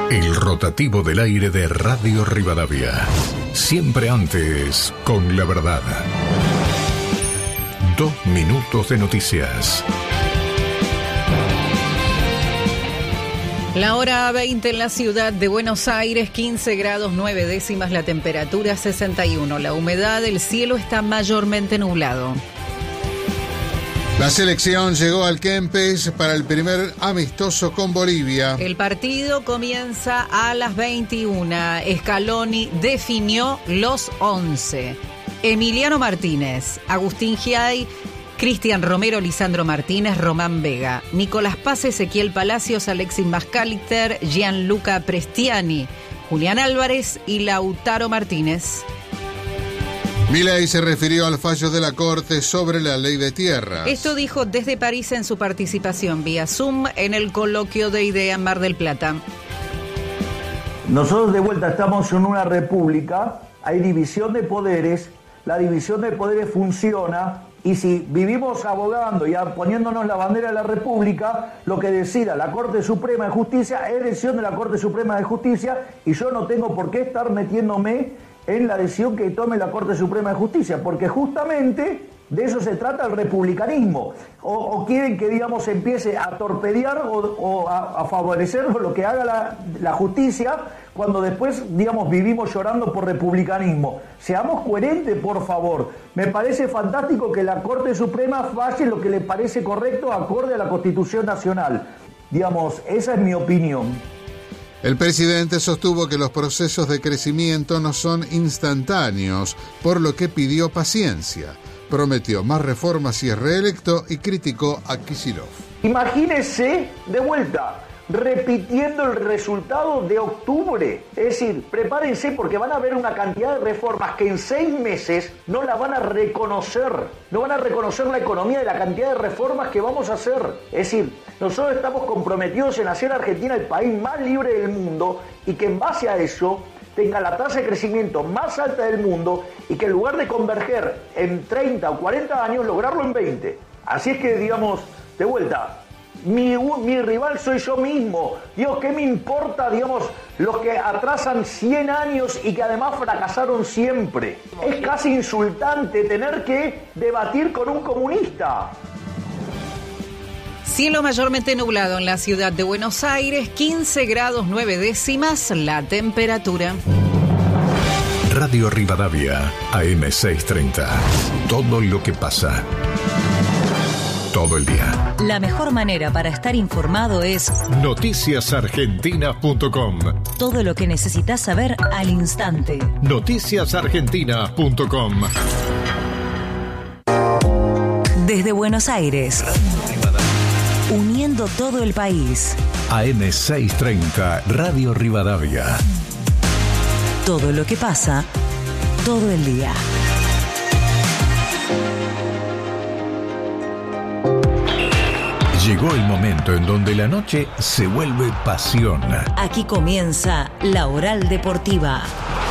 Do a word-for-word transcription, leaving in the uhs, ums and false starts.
El rotativo del aire de Radio Rivadavia. Siempre antes, con la verdad. Dos minutos de noticias. La hora veinte en la ciudad de Buenos Aires, quince grados nueve décimas, la temperatura sesenta y uno. La humedad del cielo está mayormente nublado. La selección llegó al Kempes para el primer amistoso con Bolivia. El partido comienza a las veintiuna. Scaloni definió los once. Emiliano Martínez, Agustín Giai, Cristian Romero, Lisandro Martínez, Román Vega, Nicolás Paz, Ezequiel Palacios, Alexis Mascaliter, Gianluca Prestiani, Julián Álvarez y Lautaro Martínez. Milei se refirió al fallo de la Corte sobre la ley de tierras. Esto dijo desde París en su participación vía Zoom en el coloquio de IDEA en Mar del Plata. Nosotros de vuelta estamos en una república, hay división de poderes, la división de poderes funciona y si vivimos abogando y poniéndonos la bandera de la república, lo que decida la Corte Suprema de Justicia es decisión de la Corte Suprema de Justicia y yo no tengo por qué estar metiéndome en la decisión que tome la Corte Suprema de Justicia, porque justamente de eso se trata el republicanismo. O, o quieren que, digamos, empiece a torpedear o, o a, a favorecer lo que haga la, la justicia, cuando después, digamos, vivimos llorando por republicanismo. Seamos coherentes, por favor. Me parece fantástico que la Corte Suprema falle lo que le parece correcto acorde a la Constitución Nacional. Digamos, esa es mi opinión. El presidente sostuvo que los procesos de crecimiento no son instantáneos, por lo que pidió paciencia. Prometió más reformas si es reelecto y criticó a Kicillof. Imagínese, de vuelta, repitiendo el resultado de octubre. Es decir, prepárense porque van a haber una cantidad de reformas que en seis meses no la van a reconocer. No van a reconocer la economía de la cantidad de reformas que vamos a hacer. Es decir, nosotros estamos comprometidos en hacer a Argentina el país más libre del mundo y que en base a eso tenga la tasa de crecimiento más alta del mundo y que en lugar de converger en treinta o cuarenta años, lograrlo en veinte. Así es que, digamos, de vuelta, Mi, mi rival soy yo mismo. Dios, ¿qué me importa, digamos, los que atrasan cien años y que además fracasaron siempre? Es casi insultante tener que debatir con un comunista. Cielo mayormente nublado en la ciudad de Buenos Aires, quince grados nueve décimas, la temperatura. Radio Rivadavia, A M seiscientos treinta. Todo lo que pasa. Todo el día. La mejor manera para estar informado es noticias argentinas punto com. Todo lo que necesitas saber al instante. noticias argentinas punto com. Desde Buenos Aires, uniendo todo el país. A M seiscientos treinta, Radio Rivadavia. Todo lo que pasa, todo el día. Llegó el momento en donde la noche se vuelve pasión. Aquí comienza La Oral Deportiva.